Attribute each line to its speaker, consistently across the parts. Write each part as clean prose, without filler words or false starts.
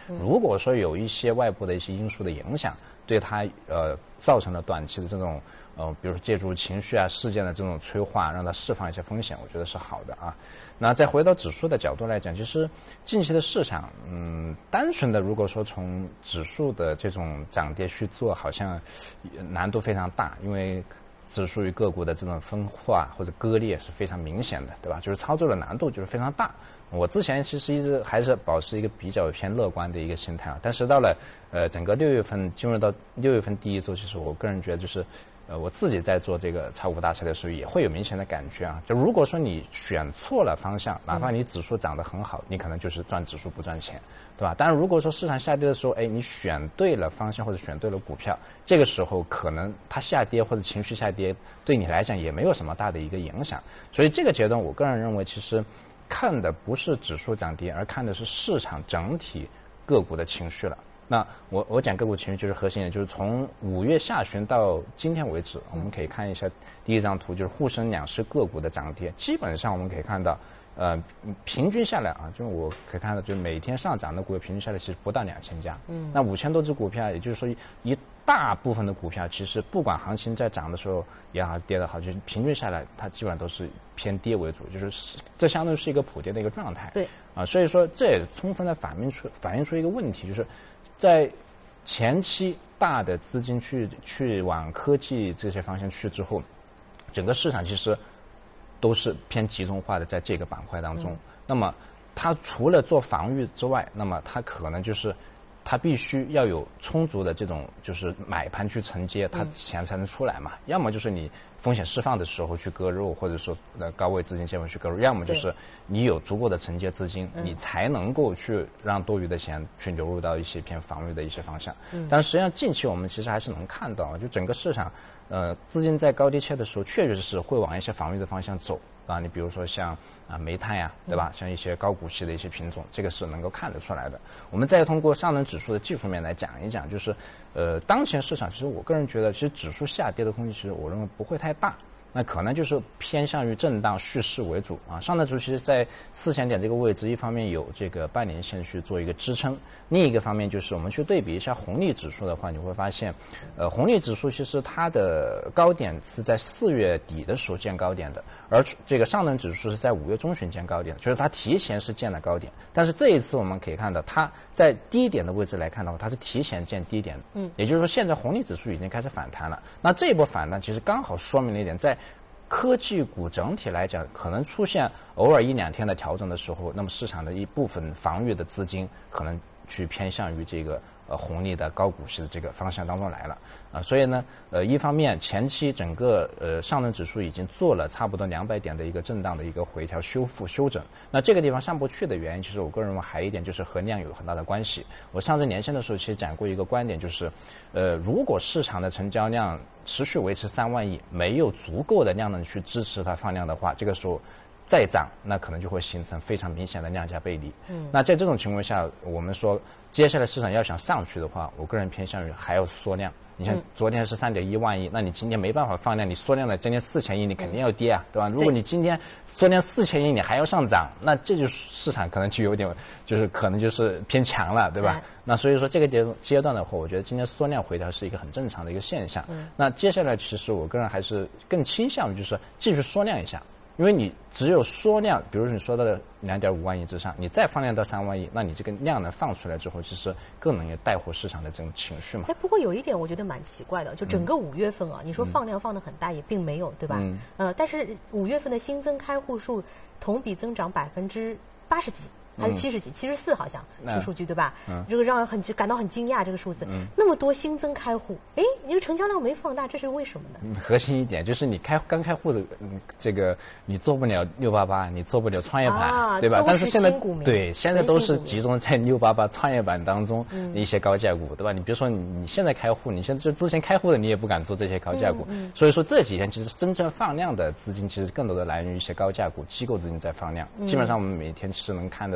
Speaker 1: 如果说有一些外部的一些因素的影响，对它造成了短期的这种比如说借助情绪啊事件的这种催化，让它释放一些风险，我觉得是好的啊。那再回到指数的角度来讲，其实近期的市场，单纯的如果说从指数的这种涨跌去做，好像难度非常大，因为指数与个股的这种分化或者割裂是非常明显的，对吧？就是操作的难度就是非常大。我之前其实一直还是保持一个比较偏乐观的一个心态啊，但是到了整个6月份进入到6月份第一周，其实我个人觉得就是我自己在做这个炒股大赛的时候也会有明显的感觉啊。就如果说你选错了方向，哪怕你指数涨得很好，你可能就是赚指数不赚钱，对吧？但是如果说市场下跌的时候，你选对了方向或者选对了股票，这个时候可能它下跌或者情绪下跌对你来讲也没有什么大的一个影响。所以这个阶段我个人认为其实看的不是指数涨跌，而看的是市场整体个股的情绪了。那我讲个股情绪就是核心的，就是从5月下旬到今天为止，我们可以看一下第一张图，就是沪深两市个股的涨跌。基本上我们可以看到，平均下来啊，就是我可以看到，就是每天上涨的股票平均下来其实不到2000家。那5000多只股票，也就是说一大部分的股票，其实不管行情在涨的时候也好，跌得好，就是平均下来，它基本上都是偏跌为主，就是这相当于是一个普跌的一个状态。
Speaker 2: 对
Speaker 1: 啊，所以说这也充分的反映出一个问题，就是在前期大的资金去往科技这些方向去之后，整个市场其实都是偏集中化的在这个板块当中。那么它除了做防御之外，那么它可能就是它必须要有充足的这种就是买盘去承接，它钱才能出来嘛。要么就是你风险释放的时候去割肉，或者说高位资金线位去割肉，要么就是你有足够的承接资金，你才能够去让多余的钱去流入到一些偏防御的一些方向。但实际上近期我们其实还是能看到，就整个市场资金在高低切的时候，确实是会往一些防御的方向走。啊，你比如说像煤炭呀，对吧？像一些高股息的一些品种，这个是能够看得出来的。我们再通过上证指数的技术面来讲一讲，就是当前市场其实我个人觉得，其实指数下跌的空间，其实我认为不会太大。那可能就是偏向于震荡蓄势为主啊。上证指数其实在4000点这个位置，一方面有这个半年线去做一个支撑，另一个方面就是我们去对比一下红利指数的话，你会发现，红利指数其实它的高点是在4月底的时候见高点的，而这个上证指数是在5月中旬见高点，就是它提前是见了高点。但是这一次我们可以看到，它在低点的位置来看的话，它是提前见低点的。也就是说现在红利指数已经开始反弹了。那这一波反弹其实刚好说明了一点，在科技股整体来讲，可能出现偶尔1-2天的调整的时候，那么市场的一部分防御的资金可能去偏向于这个红利的高股息的这个方向当中来了所以呢一方面前期整个上证指数已经做了差不多200点的一个震荡的一个回调修复修整，那这个地方上不去的原因，其实我个人认为还有一点就是和量有很大的关系。我上次年线的时候其实讲过一个观点，就是如果市场的成交量持续维持3万亿，没有足够的量能去支持它放量的话，这个时候再涨，那可能就会形成非常明显的量价背离。那在这种情况下，我们说接下来市场要想上去的话，我个人偏向于还要缩量。你像昨天是3.1万亿，那你今天没办法放量，你缩量了今天4000亿，你肯定要跌啊，对吧？如果你今天缩量4000亿，你还要上涨，那这就市场可能就有点就是可能就是偏强了，对吧？那所以说这个阶段的话，我觉得今天缩量回调是一个很正常的一个现象。那接下来其实我个人还是更倾向于就是继续缩量一下。因为你只有缩量，比如说你说到了2.5万亿之上，你再放量到3万亿，那你这个量呢放出来之后，其实更能够带活市场的这种情绪嘛。
Speaker 2: 不过有一点我觉得蛮奇怪的，就整个5月份啊，你说放量放得很大，也并没有，对吧？但是5月份的新增开户数同比增长80几。还是70几、74好像这个数据对吧？这个让人感到很惊讶，这个数字，那么多新增开户，你的成交量没放大，这是为什么呢？
Speaker 1: 核心一点就是你刚开户的这个你做不了688，你做不了创业板，对吧？但是现在现在都是集中在688创业板当中的一些高价股，对吧？你比如说你现在开户，你现在就之前开户的你也不敢做这些高价股，所以说这几天其实真正放量的资金其实更多的来源于一些高价股，机构资金在放量。基本上我们每天其实能看得到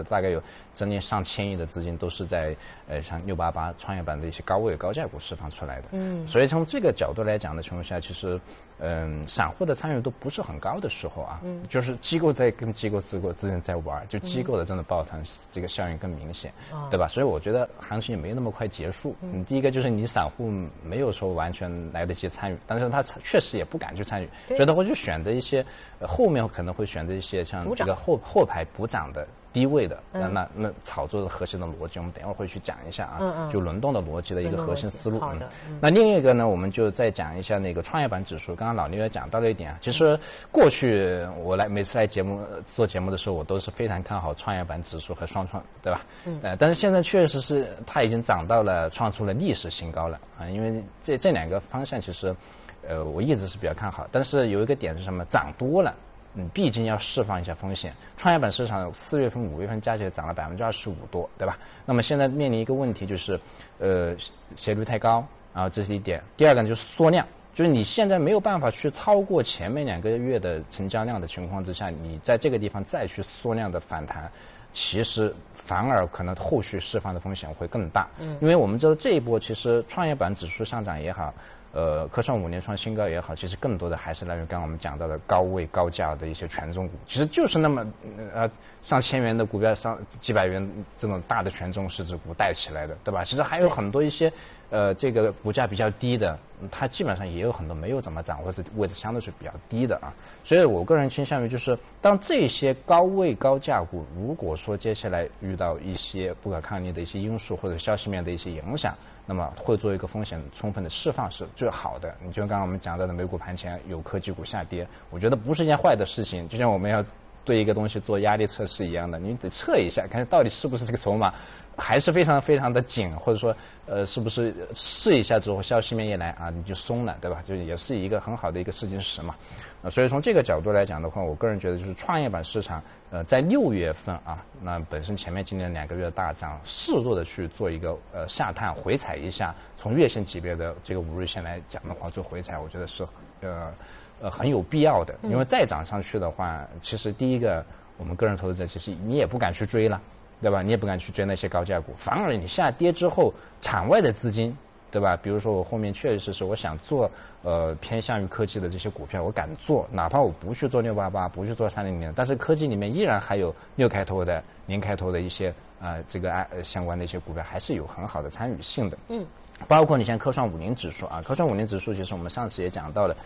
Speaker 1: 大概有将近上千亿的资金都是在像688创业板的一些高位高价股释放出来的。所以从这个角度来讲的情况下，其实散户的参与度不是很高的时候啊，就是机构在跟机构资金在玩，就机构的真的抱团这个效应更明显，对吧？所以我觉得行情也没那么快结束。第一个就是你散户没有说完全来得及参与，但是他确实也不敢去参与，所以他会去选择一些后面可能会选择一些像这个后排补涨的低位的，那炒作的核心的逻辑，我们等一会儿会去讲一下啊，就轮动的逻辑的一个核心思路。那另一个呢，我们就再讲一下那个创业板指数。刚刚老刘也讲到了一点啊，其实过去我每次来做节目的时候，我都是非常看好创业板指数和双创，对吧？但是现在确实是它已经创出了历史新高了啊，因为这两个方向其实我一直是比较看好，但是有一个点是什么？涨多了。毕竟要释放一下风险。创业板市场4月份、5月份加起来涨了25%多，对吧？那么现在面临一个问题就是，斜率太高，然后这是一点。第二个呢就是缩量，就是你现在没有办法去超过前面2个月的成交量的情况之下，你在这个地方再去缩量的反弹，其实反而可能后续释放的风险会更大。因为我们知道这一波其实创业板指数上涨也好。科创5年创新高也好，其实更多的还是来源于刚刚我们讲到的高位高价的一些权重股，其实就是那么上千元的股票，上几百元这种大的权重市值股带起来的，对吧？其实还有很多一些这个股价比较低的，它基本上也有很多没有怎么涨，或者位置相对是比较低的啊。所以我个人倾向于就是，当这些高位高价股如果说接下来遇到一些不可抗力的一些因素或者消息面的一些影响，那么会做一个风险充分的释放是最好的。你就像刚刚我们讲到的美股盘前有科技股下跌，我觉得不是一件坏的事情，就像我们要对一个东西做压力测试一样的，你得测一下看到底是不是这个筹码还是非常非常的紧，或者说是不是试一下之后消息面一来啊你就松了，对吧？就也是一个很好的一个试金石嘛。所以从这个角度来讲的话，我个人觉得就是创业板市场在6月份啊，那本身前面今年2个月的大涨，适度的去做一个下探回踩一下，从月线级别的这个5日线来讲的话做回踩，我觉得是很有必要的。因为再涨上去的话，其实第一个我们个人投资者其实你也不敢去追了，对吧？你也不敢去追那些高价股，反而你下跌之后场外的资金，对吧？比如说我后面确实是我想做偏向于科技的这些股票，我敢做，哪怕我不去做688，不去做300，但是科技里面依然还有6开头的、0开头的一些这个相关的一些股票，还是有很好的参与性的。包括你像科创50指数啊，科创50指数其实我们上次也讲到了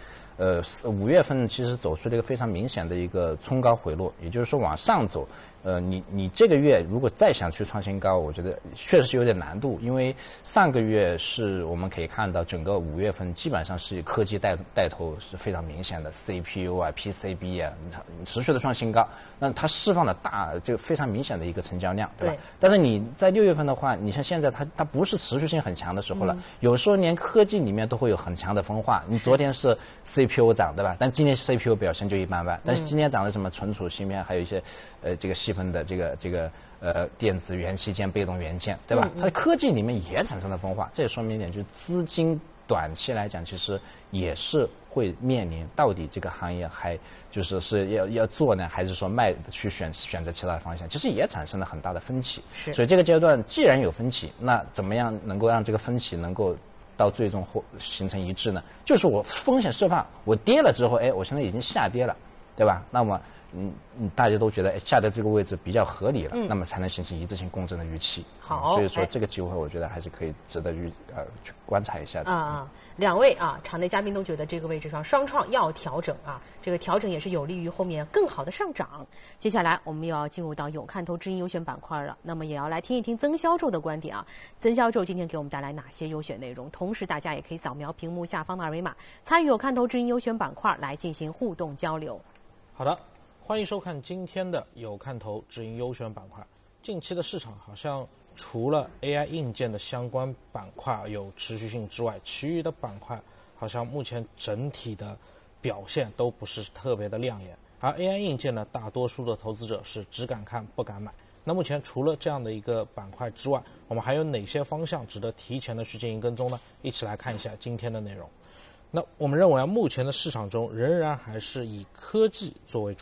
Speaker 1: ，5月份其实走出了一个非常明显的一个冲高回落，也就是说往上走。你这个月如果再想去创新高，我觉得确实是有点难度，因为上个月是我们可以看到整个5月份基本上是科技带头是非常明显的 CPU 啊 PCB 啊持续的创新高，那它释放了这个非常明显的一个成交量，对吧？但是你在6月份的话，你像现在它不是持续性很强的时候了，有时候连科技里面都会有很强的分化。你昨天是 CPU 涨，对吧？但今天 CPU 表现就一般般，但是今天涨的什么存储芯片，还有一些这个细分的这个电子元器件、被动元件，对吧？它的科技里面也产生了分化，这也说明一点，就是资金短期来讲，其实也是会面临到底这个行业还是要做呢，还是说卖去选择其他的方向，其实也产生了很大的分歧。所以这个阶段既然有分歧，那怎么样能够让这个分歧能够到最终形成一致呢？就是我风险释放，我跌了之后，我现在已经下跌了，对吧？那么大家都觉得下的这个位置比较合理了，那么才能形成一致性共振的预期。
Speaker 2: 好，
Speaker 1: 所以说这个机会我觉得还是可以值得去观察一下的。
Speaker 2: 两位场内嘉宾都觉得这个位置上双创要调整这个调整也是有利于后面更好的上涨。接下来我们又要进入到有看头知音优选板块了，那么也要来听一听曾销售的观点曾销售今天给我们带来哪些优选内容？同时大家也可以扫描屏幕下方的二维码，参与有看头知音优选板块来进行互动交流。
Speaker 3: 好的，欢迎收看今天的有看头知音优选板块。近期的市场好像除了 AI 硬件的相关板块有持续性之外，其余的板块好像目前整体的表现都不是特别的亮眼。而 AI 硬件呢，大多数的投资者是只敢看不敢买。那目前除了这样的一个板块之外，我们还有哪些方向值得提前的去进行跟踪呢？一起来看一下今天的内容。那我们认为目前的市场中仍然还是以科技作为主导。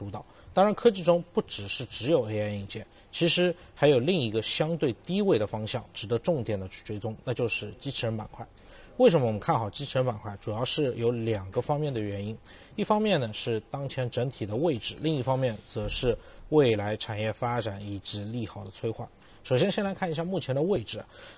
Speaker 3: 当然，科技中不只有 AI 硬件，其实还有另一个相对低位的方向值得重点的去追踪，那就是机器人板块。为什么我们看好机器人板块？主要是有2个方面的原因。一方面呢是当前整体的位置，另一方面则是未来产业发展以及利好的催化。首先来看一下目前的位置。